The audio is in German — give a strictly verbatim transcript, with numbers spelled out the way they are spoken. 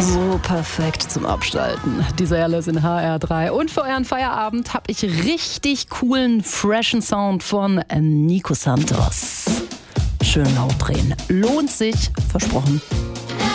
So perfekt zum Abschalten. Dieser Alice in H R drei. Und für euren Feierabend habe ich richtig coolen, freshen Sound von Nico Santos. Schön laut drehen. Lohnt sich. Versprochen.